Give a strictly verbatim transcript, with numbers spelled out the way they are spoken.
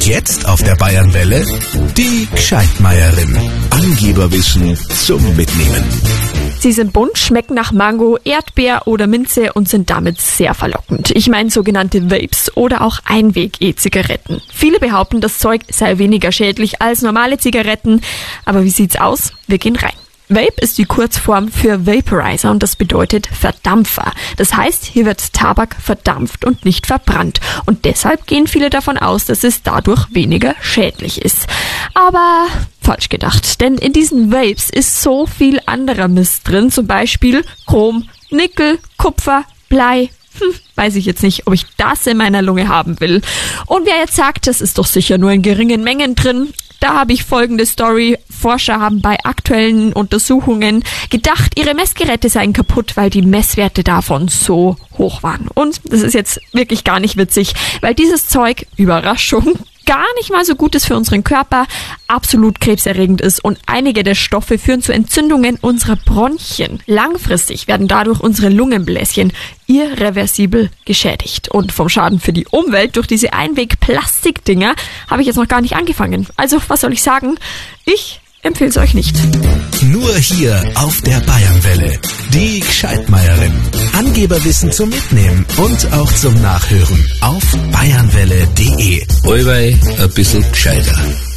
Jetzt auf der Bayernwelle die Gscheidmeierin. Angeberwissen zum Mitnehmen. Sie sind bunt, schmecken nach Mango, Erdbeer oder Minze und sind damit sehr verlockend. Ich meine sogenannte Vapes oder auch Einweg-E-Zigaretten. Viele behaupten, das Zeug sei weniger schädlich als normale Zigaretten. Aber wie sieht's aus? Wir gehen rein. Vape ist die Kurzform für Vaporizer und das bedeutet Verdampfer. Das heißt, hier wird Tabak verdampft und nicht verbrannt. Und deshalb gehen viele davon aus, dass es dadurch weniger schädlich ist. Aber falsch gedacht, denn in diesen Vapes ist so viel anderer Mist drin, zum Beispiel Chrom, Nickel, Kupfer, Blei. Hm, weiß ich jetzt nicht, ob ich das in meiner Lunge haben will. Und wer jetzt sagt, das ist doch sicher nur in geringen Mengen drin, da habe ich folgende Story. Forscher haben bei aktuellen Untersuchungen gedacht, ihre Messgeräte seien kaputt, weil die Messwerte davon so hoch waren. Und das ist jetzt wirklich gar nicht witzig, weil dieses Zeug, Überraschung, gar nicht mal so gut ist für unseren Körper, absolut krebserregend ist und einige der Stoffe führen zu Entzündungen unserer Bronchien. Langfristig werden dadurch unsere Lungenbläschen irreversibel geschädigt. Und vom Schaden für die Umwelt durch diese Einweg-Plastikdinger habe ich jetzt noch gar nicht angefangen. Also, was soll ich sagen? Ich empfehle es euch nicht. Nur hier auf der Bayernwelle. Die Gscheidmeierin. Angeberwissen zum Mitnehmen und auch zum Nachhören auf bayernwelle punkt de. Allweil ein bisschen gescheiter.